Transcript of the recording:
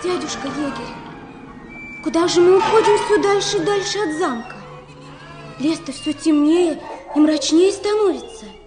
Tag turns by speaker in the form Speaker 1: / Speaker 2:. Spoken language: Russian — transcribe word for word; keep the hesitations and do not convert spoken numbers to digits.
Speaker 1: Дядюшка егерь, куда же мы уходим все дальше и дальше от замка? Лес-то все темнее и мрачнее становится.